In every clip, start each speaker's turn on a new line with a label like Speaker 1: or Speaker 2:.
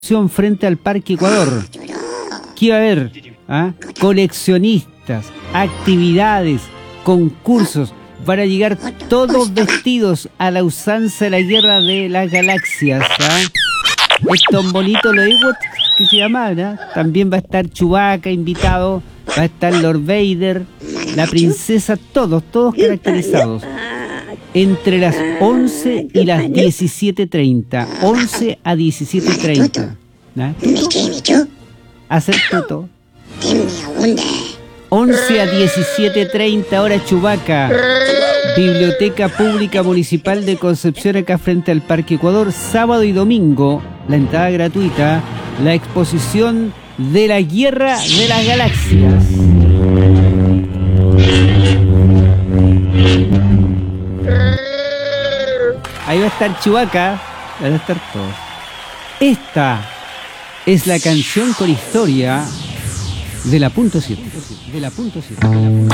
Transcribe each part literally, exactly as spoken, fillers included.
Speaker 1: frente al Parque Ecuador. ¿Qué iba a haber? ¿Ah? Coleccionistas, actividades, concursos. Van a llegar todos vestidos a la usanza de la Guerra de las Galaxias. ¿Ah? Estos bonitos los Ewoks que se llaman, ¿eh? También va a estar Chewbacca invitado, va a estar Lord Vader, la princesa, todos, todos caracterizados. Entre las once y las diecisiete treinta. once a diecisiete treinta. ¿Ah? Hacer todo. once a diecisiete treinta, hora Chewbacca. Biblioteca Pública Municipal de Concepción, acá frente al Parque Ecuador, sábado y domingo, la entrada gratuita, la exposición de la Guerra de las Galaxias. Ahí va a estar Chewbacca, van a estar todos. Esta es la canción con historia de la punto siete. De la punto siete.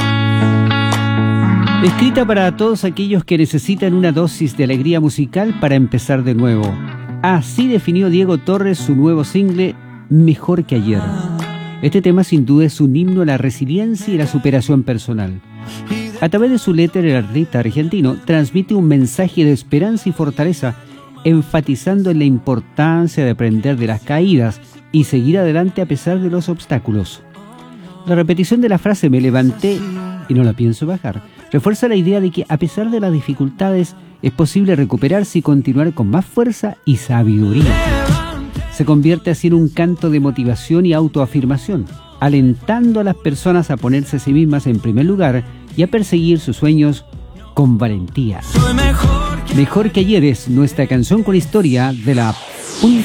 Speaker 1: Escrita para todos aquellos que necesitan una dosis de alegría musical para empezar de nuevo. Así definió Diego Torres su nuevo single, Mejor que ayer. Este tema sin duda es un himno a la resiliencia y la superación personal. A través de su letra, el artista argentino transmite un mensaje de esperanza y fortaleza, enfatizando en la importancia de aprender de las caídas y seguir adelante a pesar de los obstáculos. La repetición de la frase "me levanté y no la pienso bajar" refuerza la idea de que a pesar de las dificultades es posible recuperarse y continuar con más fuerza y sabiduría. Se convierte así en un canto de motivación y autoafirmación, alentando a las personas a ponerse a sí mismas en primer lugar y a perseguir sus sueños con valentía. Mejor que ayer es nuestra canción con historia de la punto